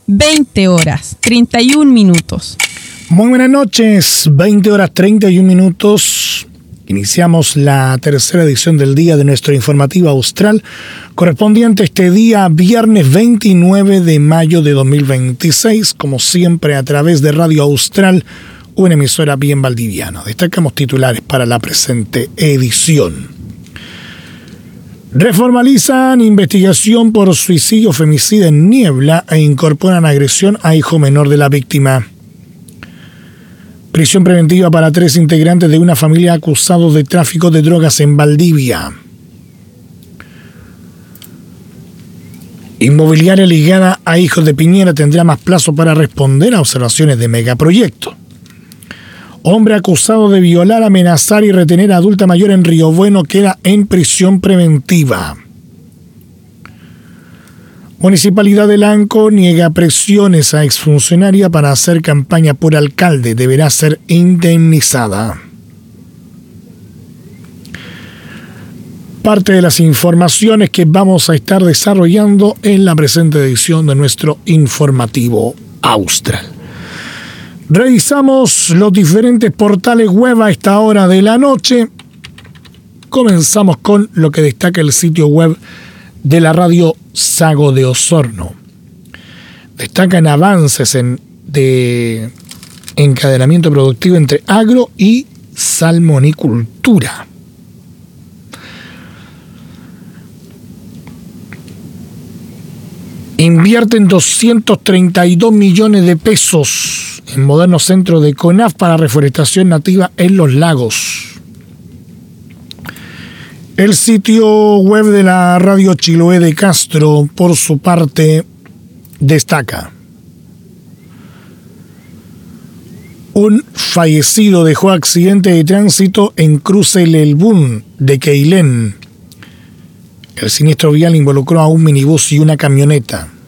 20 horas, 31 minutos. Muy buenas noches, 20 horas 31 minutos. Iniciamos la tercera edición del día de nuestro informativo austral, correspondiente a este día, viernes 29 de mayo de 2026, como siempre a través de Radio Austral, una emisora bien valdiviana. Destacamos titulares para la presente edición. Reformalizan investigación por suicidio femicida en Niebla e incorporan agresión a hijo menor de la víctima. Prisión preventiva para 3 integrantes de una familia acusados de tráfico de drogas en Valdivia. Inmobiliaria ligada a hijos de Piñera tendrá más plazo para responder a observaciones de megaproyecto. Hombre acusado de violar, amenazar y retener a adulta mayor en Río Bueno queda en prisión preventiva. Municipalidad de Lanco niega presiones a exfuncionaria para hacer campaña por alcalde. Deberá ser indemnizada. Parte de las informaciones que vamos a estar desarrollando en la presente edición de nuestro informativo austral. Revisamos los diferentes portales web a esta hora de la noche. Comenzamos con lo que destaca el sitio web de la radio Sago de Osorno. Destacan avances de encadenamiento productivo entre agro y salmonicultura. Invierten 232 millones de pesos en moderno centro de CONAF para reforestación nativa en los lagos. El sitio web de la radio Chiloé de Castro, por su parte, destaca: un fallecido dejó accidente de tránsito en cruce Lelbún de Queilén. El siniestro vial involucró a un minibús y una camioneta.